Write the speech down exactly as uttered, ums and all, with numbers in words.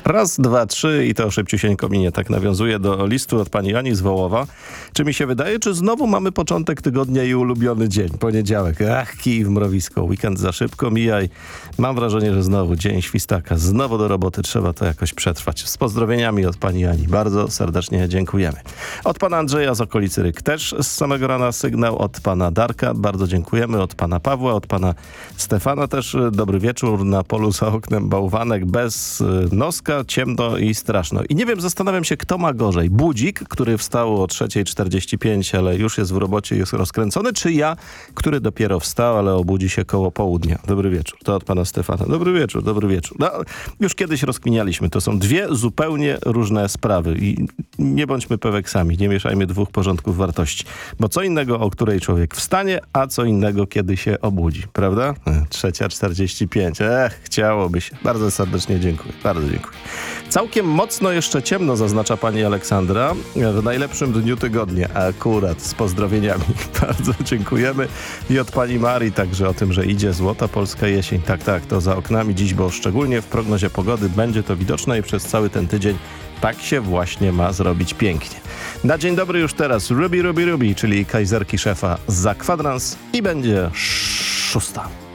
Raz, dwa, trzy i to szybciusieńko minie. Tak nawiązuje do listu od pani Ani z Wołowa. Czy mi się wydaje, czy znowu mamy początek tygodnia i ulubiony dzień? Poniedziałek. Ach, kij w mrowisko. Weekend za szybko mija i mam wrażenie, że znowu dzień świstaka. Znowu do roboty. Trzeba to jakoś przetrwać. Z pozdrowieniami od pani Ani. Bardzo serdecznie dziękujemy. Od pana Andrzeja z okolicy Ryk też z samego rana sygnał. Od pana Darka bardzo dziękujemy. Od pana Pawła, od pana Stefana też dobry wieczór. Na polu za oknem bałwanek bez noska, ciemno i straszno. I nie wiem, zastanawiam się, kto ma gorzej. Budzik, który wstał o trzecia czterdzieści pięć, ale już jest w robocie, jest rozkręcony, czy ja, który dopiero wstał, ale obudzi się koło południa. Dobry wieczór. To od pana Stefana. Dobry wieczór, dobry wieczór. No, już kiedyś rozkminialiśmy. To są dwie zupełnie różne sprawy. I nie bądźmy peweksami. Nie mieszajmy dwóch porządków wartości. Bo co innego, o której człowiek wstanie, a co innego, kiedy się obudzi. Prawda? trzecia czterdzieści pięć. Ech, chciałoby się. Bardzo serdecznie dziękuję. Bardzo dziękuję. Całkiem mocno jeszcze ciemno, zaznacza pani Aleksandra, w najlepszym dniu tygodnia, akurat z pozdrowieniami. Bardzo dziękujemy. I od pani Marii także o tym, że idzie złota polska jesień. Tak, tak, to za oknami dziś, bo szczególnie w prognozie pogody będzie to widoczne i przez cały ten tydzień tak się właśnie ma zrobić pięknie. Na dzień dobry już teraz Ruby, Ruby, Ruby, czyli kajzerki szefa za kwadrans i będzie szósta.